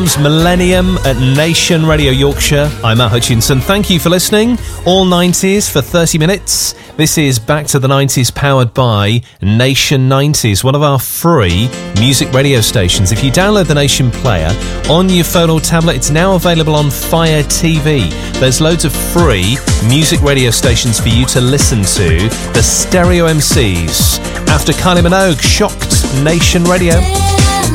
Millennium at Nation Radio Yorkshire. I'm Matt Hutchinson. Thank you for listening. All 90s for 30 minutes. This is Back to the 90s powered by Nation 90s, one of our free music radio stations. If you download the Nation player on your phone or tablet, it's now available on Fire TV. There's loads of free music radio stations for you to listen to. The Stereo MCs. After Kylie Minogue, Shocked, Nation Radio.